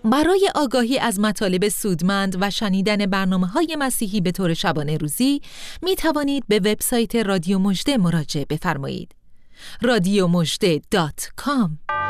برای آگاهی از مطالب سودمند و شنیدن برنامه‌های مسیحی به طور شبانه روزی می توانید به وبسایت رادیو مژده مراجعه بفرمایید. radiomojde.com